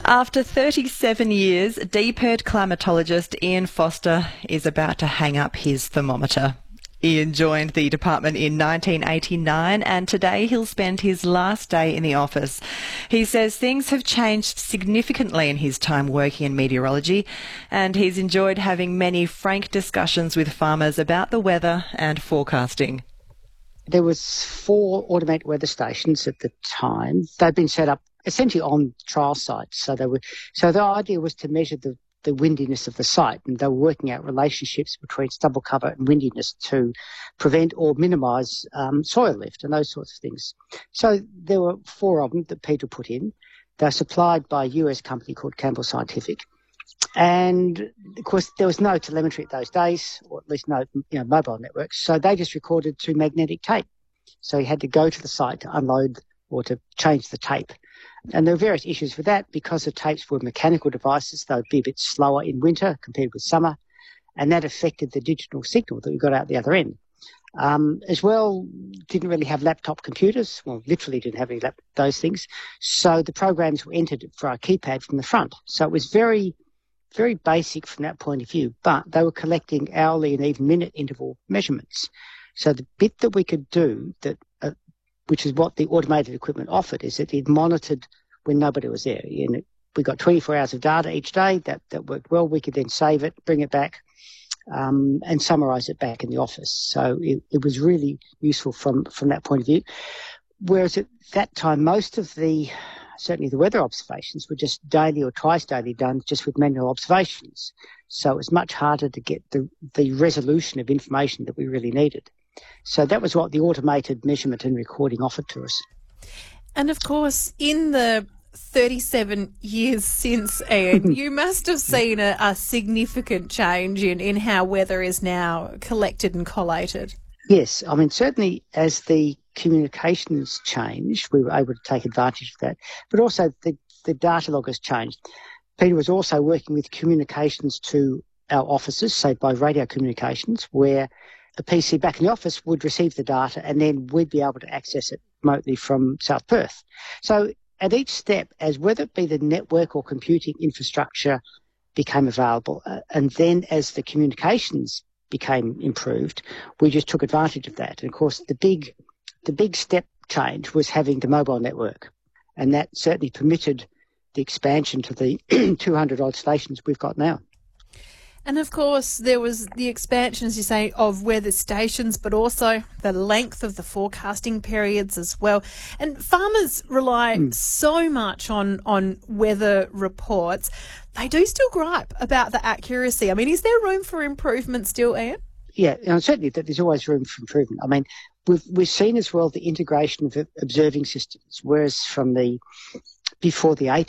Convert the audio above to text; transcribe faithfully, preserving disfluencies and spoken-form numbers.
After thirty-seven years, D-Pert climatologist Ian Foster is about to hang up his thermometer. Ian joined the department in nineteen eighty-nine and today he'll spend his last day in the office. He says things have changed significantly in his time working in meteorology and he's enjoyed having many frank discussions with farmers about the weather and forecasting. There was four automated weather stations at the time. They'd been set up essentially on trial sites. So they were. So the idea was to measure the, the windiness of the site, and they were working out relationships between stubble cover and windiness to prevent or minimise um, soil lift and those sorts of things. So there were four of them that Peter put in. They're supplied by a U S company called Campbell Scientific. And, of course, there was no telemetry at those days, or at least no you know, mobile networks, so they just recorded through magnetic tape. So you had to go to the site to unload or to change the tape. And there were various issues with that because the tapes were mechanical devices. They would be a bit slower in winter compared with summer, and that affected the digital signal that we got out the other end. Um, as well, didn't really have laptop computers. Well, literally didn't have any lap- those things. So the programs were entered for our keypad from the front. So it was very... very basic from that point of view, but they were collecting hourly and even minute interval measurements. So the bit that we could do, that, uh, which is what the automated equipment offered, is that it monitored when nobody was there. And it, we got twenty-four hours of data each day. That, that worked well. We could then save it, bring it back, um, and summarise it back in the office. So it, it was really useful from, from that point of view. Whereas at that time, most of the certainly the weather observations were just daily or twice daily done just with manual observations. So it was much harder to get the, the resolution of information that we really needed. So that was what the automated measurement and recording offered to us. And of course, in the thirty-seven years since, Ian, you must have seen a, a significant change in, in how weather is now collected and collated. Yes, I mean, certainly as the communications changed, we were able to take advantage of that. But also the, the data log has changed. Peter was also working with communications to our offices, say by radio communications, where a P C back in the office would receive the data and then we'd be able to access it remotely from South Perth. So at each step, as whether it be the network or computing infrastructure became available, uh, and then as the communications became improved, we just took advantage of that. And of course, the big the big step change was having the mobile network, and that certainly permitted the expansion to the two hundred odd stations we've got now. And of course, there was the expansion, as you say, of weather stations, but also the length of the forecasting periods as well. And farmers rely mm. so much on, on weather reports. They do still gripe about the accuracy. I mean, is there room for improvement still, Ian? Yeah, and certainly that there's always room for improvement. I mean, we've we've seen as well the integration of observing systems, whereas from the before the eighties,